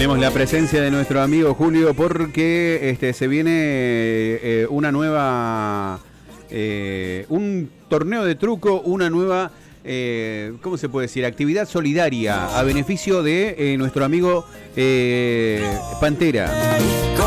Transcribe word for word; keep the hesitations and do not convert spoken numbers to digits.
Tenemos la presencia de nuestro amigo Julio porque este, se viene eh, una nueva, eh, un torneo de truco, una nueva, eh, ¿cómo se puede decir? Actividad solidaria a beneficio de eh, nuestro amigo eh, Pantera.